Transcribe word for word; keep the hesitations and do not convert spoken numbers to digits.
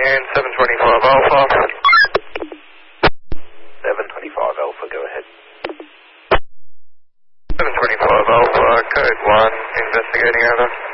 in seven twenty-five Alpha. seven twenty-five Alpha, go ahead. seven twenty-five Alpha, code one, investigating over.